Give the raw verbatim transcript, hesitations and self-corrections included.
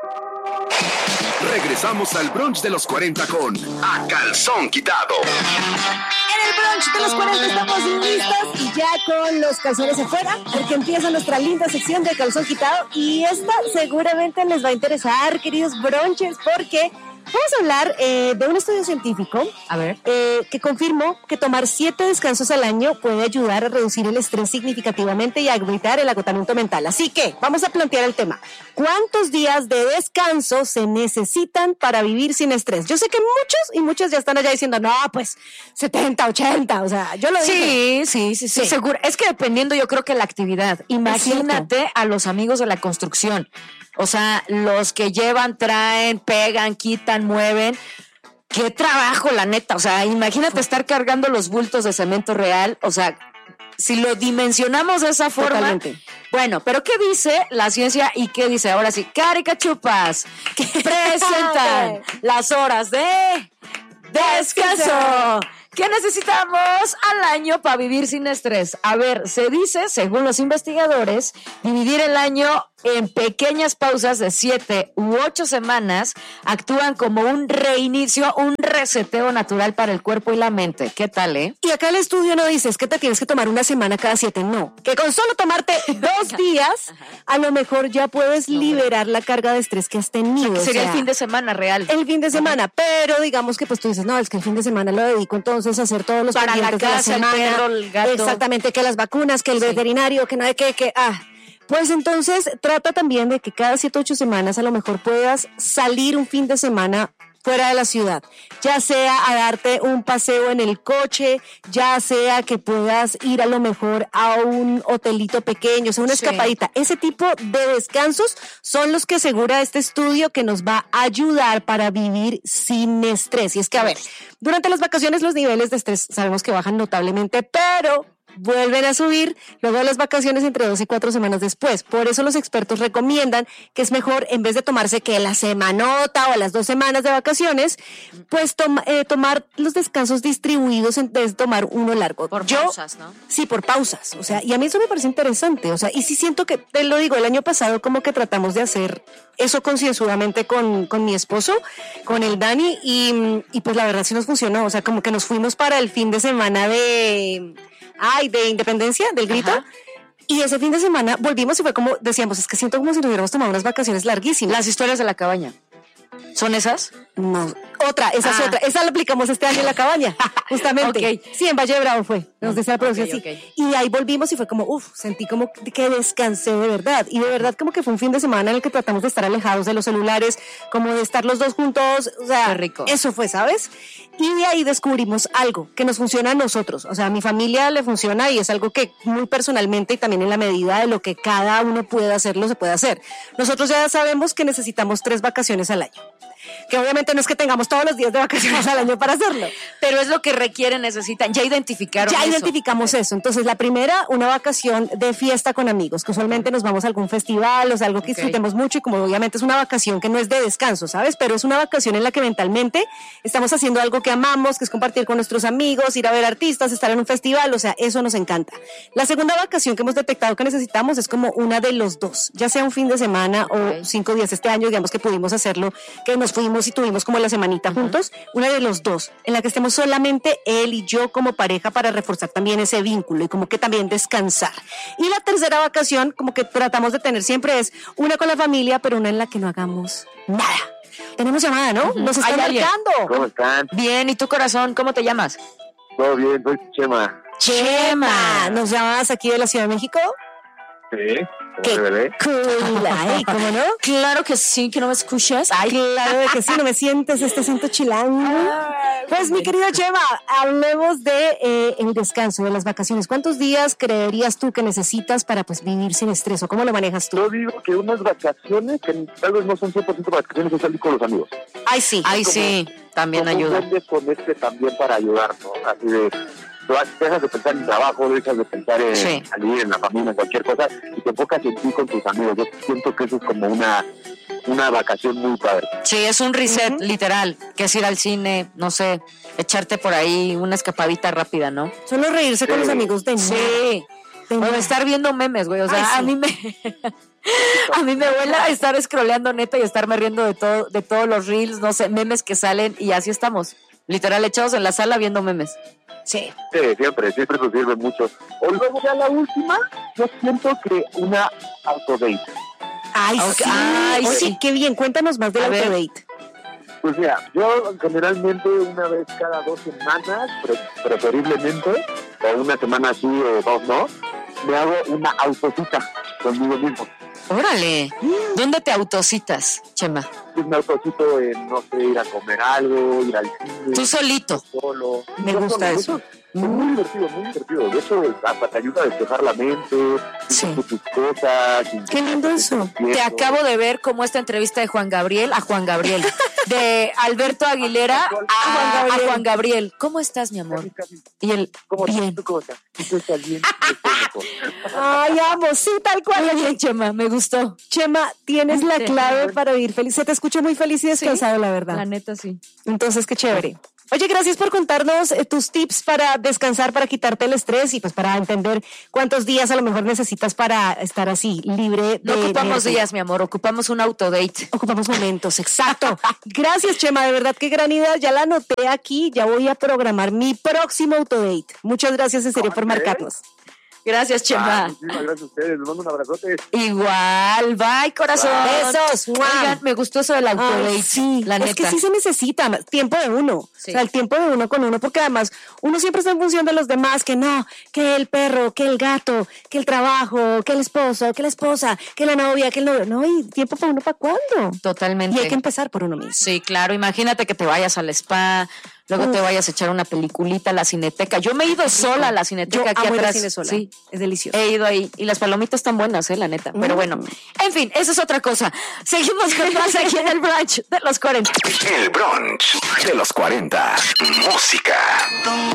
Regresamos al brunch de los cuarenta con A Calzón Quitado. En el brunch de los cuarenta estamos listas y ya con los calzones afuera, porque empieza nuestra linda sección de Calzón Quitado. Y esta seguramente les va a interesar, queridos brunches, porque vamos a hablar eh, de un estudio científico a ver. Eh, que confirmó que tomar siete descansos al año puede ayudar a reducir el estrés significativamente y a evitar el agotamiento mental. Así que vamos a plantear el tema. ¿Cuántos días de descanso se necesitan para vivir sin estrés? Yo sé que muchos y muchas ya están allá diciendo, no, pues setenta, ochenta, o sea, yo lo dije. Sí, sí, sí, sí, seguro. Es que dependiendo, yo creo que la actividad. Imagínate a los amigos de la construcción. O sea, los que llevan, traen, pegan, quitan, mueven. ¡Qué trabajo, la neta! O sea, imagínate estar cargando los bultos de cemento real. O sea, si lo dimensionamos de esa forma... Totalmente. Bueno, pero ¿qué dice la ciencia y qué dice? Ahora sí, Caricachupas, que presentan las horas de descanso. ¿Qué necesitamos al año para vivir sin estrés? A ver, se dice, según los investigadores, dividir el año en pequeñas pausas de siete u ocho semanas actúan como un reinicio, un reseteo natural para el cuerpo y la mente. ¿Qué tal, eh? Y acá el estudio no dice, es que te tienes que tomar una semana cada siete, no. Que con solo tomarte dos días, a lo mejor ya puedes no, liberar la carga de estrés que has tenido. O sea, que sería o sea, el fin de semana real. El fin de semana, uh-huh. Pero digamos que pues tú dices, no, es que el fin de semana lo dedico entonces a hacer todos los para la casa, de la semana, el perro, el gato. Exactamente, que las vacunas, que el sí. veterinario, que no hay que, que, ah... Pues entonces trata también de que cada siete o ocho semanas a lo mejor puedas salir un fin de semana fuera de la ciudad, ya sea a darte un paseo en el coche, ya sea que puedas ir a lo mejor a un hotelito pequeño, o sea, una sí. escapadita. Ese tipo de descansos son los que asegura este estudio que nos va a ayudar para vivir sin estrés. Y es que, a ver, durante las vacaciones los niveles de estrés sabemos que bajan notablemente, pero vuelven a subir luego de las vacaciones entre dos y cuatro semanas después. Por eso los expertos recomiendan que es mejor, en vez de tomarse que la semanota o las dos semanas de vacaciones, pues toma, eh, tomar los descansos distribuidos en vez de tomar uno largo. Por Yo, pausas, ¿no? Sí, por pausas. O sea, y a mí eso me parece interesante. O sea, y sí siento que, te lo digo, el año pasado como que tratamos de hacer eso concienzudamente con, con mi esposo, con el Dani, y, y pues la verdad sí nos funcionó. O sea, como que nos fuimos para el fin de semana de... Ay, de Independencia, del Grito. Ajá. Y ese fin de semana volvimos y fue como, decíamos, es que siento como si nos hubiéramos tomado unas vacaciones larguísimas. Las historias de la cabaña. ¿Son esas? No. Otra, esa ah. es otra. Esa la aplicamos este año en la cabaña, justamente. Okay. Sí, en Valle de Bravo fue. Nos dice la producción, okay, sí. Okay. Y ahí volvimos y fue como, uff, sentí como que descansé de verdad. Y de verdad como que fue un fin de semana en el que tratamos de estar alejados de los celulares, como de estar los dos juntos. O sea, qué rico. Eso fue, ¿sabes? Y de ahí descubrimos algo que nos funciona a nosotros. O sea, a mi familia le funciona y es algo que muy personalmente y también en la medida de lo que cada uno pueda hacerlo, se puede hacer. Nosotros ya sabemos que necesitamos tres vacaciones al año. Que obviamente no es que tengamos todos los días de vacaciones al año para hacerlo. Pero es lo que requieren, necesitan. Ya identificaron Ya eso. identificamos eso. Entonces, la primera, una vacación de fiesta con amigos, que usualmente nos vamos a algún festival, o sea, algo que okay. disfrutemos mucho, y como obviamente es una vacación que no es de descanso, ¿sabes? Pero es una vacación en la que mentalmente estamos haciendo algo que amamos, que es compartir con nuestros amigos, ir a ver artistas, estar en un festival, o sea, eso nos encanta. La segunda vacación que hemos detectado que necesitamos es como una de los dos, ya sea un fin de semana okay. o cinco días. Este año, digamos que pudimos hacerlo, que nos fuimos y tuvimos como la semanita uh-huh. juntos, una de los dos, en la que estemos solamente él y yo como pareja para reforzar también ese vínculo y como que también descansar. Y la tercera vacación, como que tratamos de tener siempre, es una con la familia, pero una en la que no hagamos nada. Tenemos llamada, ¿no? Uh-huh. Nos están marcando. ¿Cómo están? Bien, ¿y tu corazón? ¿Cómo te llamas? Todo bien, soy Chema. Chema, ¿nos llamas aquí de la Ciudad de México? Sí. ¡Qué cool! Ay, ¿cómo no? Claro que sí, que no me escuchas. Ay, claro que sí, no me sientes este acento chilango. Pues, mi querido Chema, hablemos de eh, el descanso, de las vacaciones. ¿Cuántos días creerías tú que necesitas para pues vivir sin estrés? ¿O cómo lo manejas tú? Yo digo que unas vacaciones, que tal vez no son cien por ciento vacaciones, es salir con los amigos. Ay, sí. Ay, sí, también ayuda. Con este también para ayudar, ¿no? Así de... dejas de pensar en trabajo, dejas de pensar en sí. salir, en la familia, en cualquier cosa, y te enfocas en ti con tus amigos. Yo siento que eso es como una una vacación muy padre. Sí, es un reset, uh-huh. literal, que es ir al cine, no sé, echarte por ahí una escapadita rápida, ¿no? Solo reírse sí. con los amigos de Sí. O estar viendo memes, güey, o sea, Ay, sí. a mí me... A mí me vuela estar scrolleando neta y estarme riendo de todo, de todos los reels, no sé, memes que salen y así estamos. Literal, echados en la sala viendo memes. Sí. Sí, siempre, siempre nos sirve mucho. O luego ya la última, yo siento que una autodate. Ay, Okay. sí. Ay, Oye, sí. qué bien, cuéntanos más del A ver. autodate. Pues mira, yo generalmente una vez cada dos semanas, pre- preferiblemente, o una semana sí o dos no, me hago una autocita conmigo mismo. Órale. ¿Dónde te autocitas, Chema? Pues me autocito en, no sé, ir a comer algo, ir al cine. Tú solito. Solo. Me Yo gusta solo. eso. Es muy divertido, muy divertido. De hecho, hasta te ayuda a despejar la mente, Sí. hacer tus cosas. Qué lindo eso. Te acabo de ver como esta entrevista de Juan Gabriel a Juan Gabriel. De Alberto Aguilera a, a Juan Gabriel. ¿Cómo estás, mi amor? Y él, ¿Cómo bien. ¿Tú cómo estás? ¿Tú estás bien? Yo estoy mejor. Ay, amo, sí, tal cual. Muy bien, Chema, me gustó. Chema, tienes la Sí. clave para vivir feliz. Se te escucha muy feliz y descansado, la verdad. La neta, sí. Entonces, qué chévere. Oye, gracias por contarnos eh, tus tips para descansar, para quitarte el estrés y pues para entender cuántos días a lo mejor necesitas para estar así, libre de... No ocupamos nervios. días, mi amor, ocupamos un autodate. Ocupamos momentos, exacto. Gracias, Chema, de verdad qué gran idea. Ya la anoté aquí, ya voy a programar mi próximo autodate. Muchas gracias, en serio, por Ok. marcarnos. Gracias, Ah, Chema. muchísimas gracias a ustedes. Les mando un abrazote. Igual, bye, corazón. Besos. Oigan, me gustó eso del autodate. Ay, sí, la es neta. que sí se necesita más tiempo de uno, Sí. o sea, el tiempo de uno con uno, porque además uno siempre está en función de los demás, que no, que el perro, que el gato, que el trabajo, que el esposo, que la esposa, que la novia, que el novio, no, y tiempo para uno, ¿para cuándo? Totalmente. Y hay que empezar por uno mismo. Sí, claro. Imagínate que te vayas al spa, luego Uf. te vayas a echar una peliculita a la Cineteca. Yo me he ido sola a la Cineteca Yo aquí amo ir al atrás. cine sola, Sí. es delicioso. He ido ahí y las palomitas están buenas, eh, la neta. Pero Mm. bueno, en fin, eso es otra cosa. Seguimos con más aquí en el brunch de los cuarenta. El brunch de los cuarenta. Música.